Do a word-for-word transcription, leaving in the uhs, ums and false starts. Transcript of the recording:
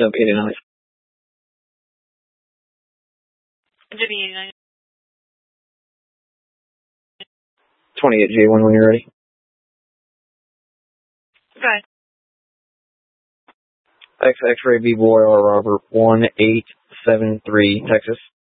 W eighty-nine. W eighty-nine. twenty-eight G one when you're ready. Go ahead. X X-ray B boy R Robert one eight seven three Texas.